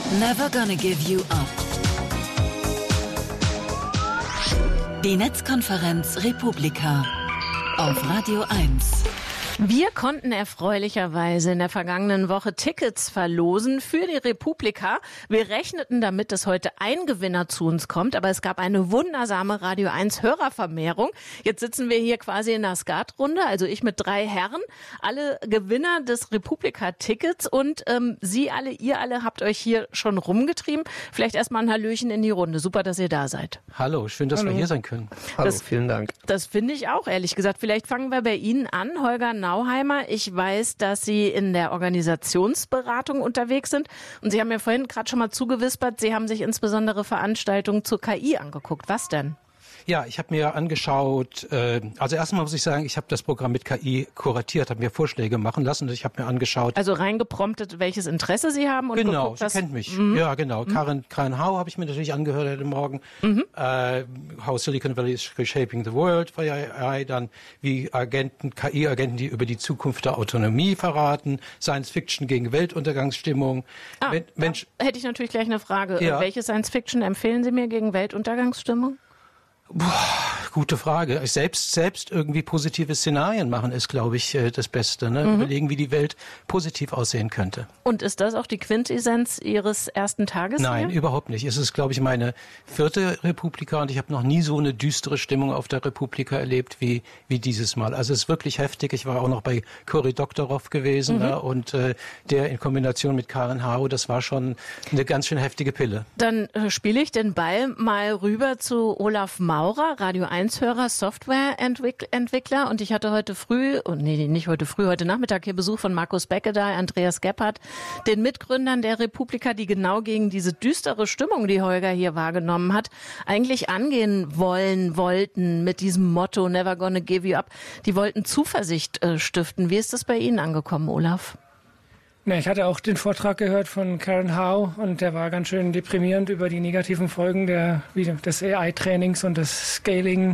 Never gonna give you up. Die Netzkonferenz Republika auf Radio 1. Wir konnten erfreulicherweise in der vergangenen Woche Tickets verlosen für die Republika. Wir rechneten damit, dass heute ein Gewinner zu uns kommt, aber es gab eine wundersame Radio 1 Hörervermehrung. Jetzt sitzen wir hier quasi in der Skatrunde, also ich mit 3 Herren, alle Gewinner des Republika-Tickets und ihr alle habt euch hier schon rumgetrieben. Vielleicht erstmal ein Hallöchen in die Runde. Super, dass ihr da seid. Hallo, schön, dass wir hier sein können. Hallo, vielen Dank. Das finde ich auch, ehrlich gesagt. Vielleicht fangen wir bei Ihnen an, Holger Nauheimer. Ich weiß, dass Sie in der Organisationsberatung unterwegs sind. Und Sie haben mir vorhin gerade schon mal zugewispert, Sie haben sich insbesondere Veranstaltungen zur KI angeguckt. Was denn? Ja, ich habe mir angeschaut, also erstmal muss ich sagen, ich habe das Programm mit KI kuratiert, habe mir Vorschläge machen lassen und ich habe mir angeschaut. Also reingepromptet, welches Interesse Sie haben und genau, geguckt, sie kennt mich. Ja, genau. Karen Hau habe ich mir natürlich angehört heute Morgen. How Silicon Valley is Reshaping the World for AI, dann wie KI-Agenten, die über die Zukunft der Autonomie verraten, Science Fiction gegen Weltuntergangsstimmung. Hätte ich natürlich gleich eine Frage. Ja. Welche Science Fiction empfehlen Sie mir gegen Weltuntergangsstimmung? Gute Frage. Selbst irgendwie positive Szenarien machen ist, glaube ich, das Beste. Ne? Überlegen, wie die Welt positiv aussehen könnte. Und ist das auch die Quintessenz Ihres ersten Tages Nein, hier? überhaupt nicht. Es ist, glaube ich, meine 4. Republika und ich habe noch nie so eine düstere Stimmung auf der Republika erlebt wie dieses Mal. Also es ist wirklich heftig. Ich war auch noch bei Cory Doctorow gewesen und der in Kombination mit Karen Hau, das war schon eine ganz schön heftige Pille. Dann spiele ich den Ball mal rüber zu Olaf Maurer, Radio 1-Hörer, Softwareentwickler. Und ich hatte heute Nachmittag hier Besuch von Markus Beckedahl, Andreas Gebhardt, den Mitgründern der Republika, die genau gegen diese düstere Stimmung, die Holger hier wahrgenommen hat, eigentlich angehen wollten mit diesem Motto Never gonna give you up. Die wollten Zuversicht stiften. Wie ist das bei Ihnen angekommen, Olaf? Na, ich hatte auch den Vortrag gehört von Karen Hau und der war ganz schön deprimierend über die negativen Folgen des AI-Trainings und des Scaling.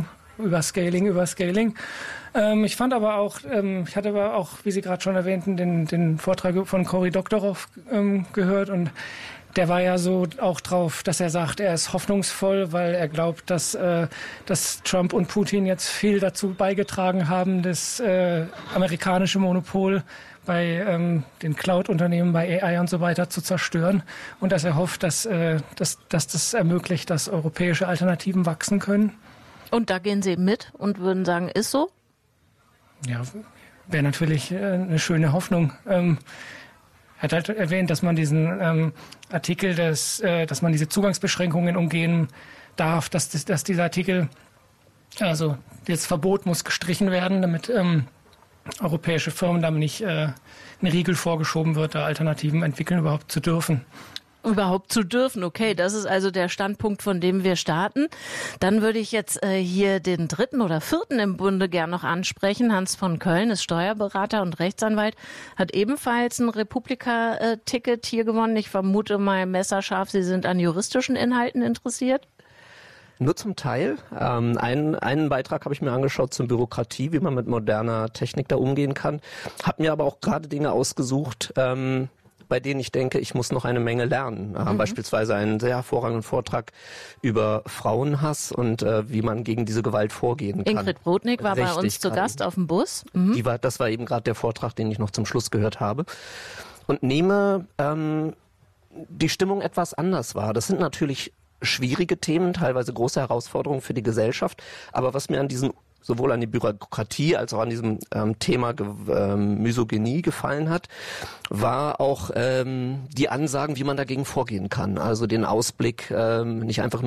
Ich fand aber auch, ich hatte aber auch, wie Sie gerade schon erwähnten, den Vortrag von Cory Doctorow gehört und der war ja so auch drauf, dass er sagt, er ist hoffnungsvoll, weil er glaubt, dass Trump und Putin jetzt viel dazu beigetragen haben, das amerikanische Monopol bei den Cloud-Unternehmen, bei AI und so weiter zu zerstören und dass er hofft, dass das ermöglicht, dass europäische Alternativen wachsen können. Und da gehen Sie mit und würden sagen, ist so? Ja, wäre natürlich eine schöne Hoffnung. Er hat halt erwähnt, dass man diesen Artikel, dass man diese Zugangsbeschränkungen umgehen darf, dass dieser Artikel, also das Verbot muss gestrichen werden, damit europäische Firmen damit nicht ein Riegel vorgeschoben wird, da Alternativen entwickeln überhaupt zu dürfen. Okay, das ist also der Standpunkt, von dem wir starten. Dann würde ich jetzt hier den 3. oder 4. im Bunde gern noch ansprechen. Hans von Köln ist Steuerberater und Rechtsanwalt, hat ebenfalls ein Republika-Ticket hier gewonnen. Ich vermute mal messerscharf, Sie sind an juristischen Inhalten interessiert. Nur zum Teil. Einen Beitrag habe ich mir angeschaut zur Bürokratie, wie man mit moderner Technik da umgehen kann. Habe mir aber auch gerade Dinge ausgesucht, bei denen ich denke, ich muss noch eine Menge lernen. Beispielsweise einen sehr hervorragenden Vortrag über Frauenhass und wie man gegen diese Gewalt vorgehen kann. Ingrid Brodnik war bei uns zu Gast auf dem Bus. Das war eben gerade der Vortrag, den ich noch zum Schluss gehört habe. Und nehme die Stimmung etwas anders wahr. Das sind natürlich schwierige Themen, teilweise große Herausforderungen für die Gesellschaft. Aber was mir sowohl an die Bürokratie als auch an diesem Thema Misogynie gefallen hat, war auch die Ansagen, wie man dagegen vorgehen kann. Also den Ausblick, nicht einfach nur